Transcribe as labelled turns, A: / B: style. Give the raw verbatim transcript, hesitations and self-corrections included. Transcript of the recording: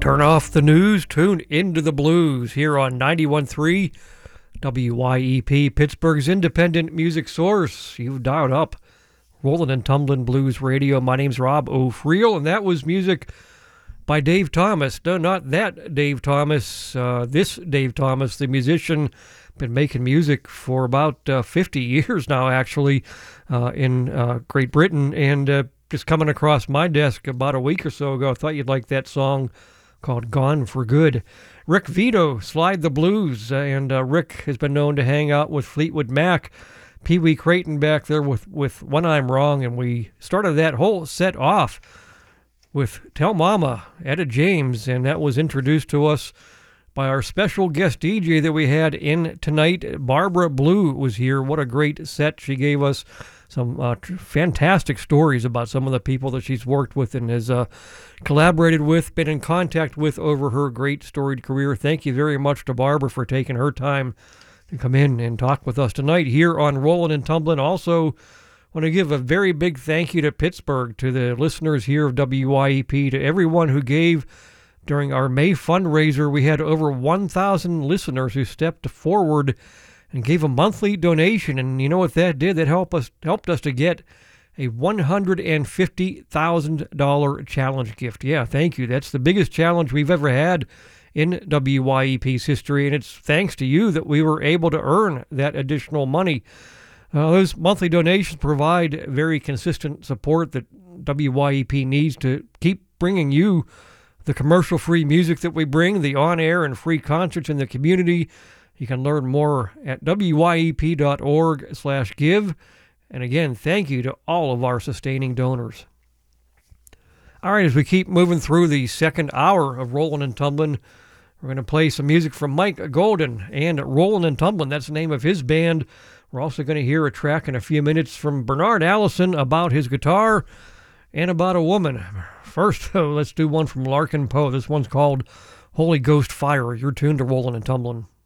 A: Turn off the news, tune into the blues here on ninety-one point three W Y E P, Pittsburgh's independent music source. You've dialed up Rollin' and Tumblin' Blues Radio. My name's Rob O'Friel, and that was music by Dave Thomas. No, not that Dave Thomas. Uh, this Dave Thomas, the musician, been making music for about uh, fifty years now, actually, uh, in uh, Great Britain, and uh, just coming across my desk about a week or so ago. I thought you'd like that song called Gone for Good. Rick Vito, Slide the Blues, uh, and uh, Rick has been known to hang out with Fleetwood Mac, Pee Wee Creighton back there with, with When I'm Wrong, and we started that whole set off with Tell Mama, Etta James, and that was introduced to us by our special guest D J that we had in tonight. Barbara Blue was here. What a great set. She gave us some uh, tr- fantastic stories about some of the people that she's worked with and has uh, collaborated with, been in contact with over her great storied career. Thank you very much to Barbara for taking her time to come in and talk with us tonight here on Rollin' and Tumblin'. Also, want to give a very big thank you to Pittsburgh, to the listeners here of W Y E P, to everyone who gave during our May fundraiser. We had over one thousand listeners who stepped forward and gave a monthly donation, and you know what that did? That helped us helped us to get a one hundred fifty thousand dollars challenge gift. Yeah, thank you. That's the biggest challenge we've ever had in W Y E P's history, and it's thanks to you that we were able to earn that additional money. Uh, those monthly donations provide very consistent support that W Y E P needs to keep bringing you the commercial-free music that we bring, the on-air and free concerts in the community. You can learn more at W Y E P dot org slash give. And again, thank you to all of our sustaining donors. All right, as we keep moving through the second hour of Rollin' and Tumblin', we're going to play some music from Mike Golden and Rollin' and Tumblin'. That's the name of his band. We're also going to hear a track in a few minutes from Bernard Allison about his guitar and about a woman. First, though, let's do one from Larkin Poe. This one's called Holy Ghost Fire. You're tuned to Rollin' and Tumblin'.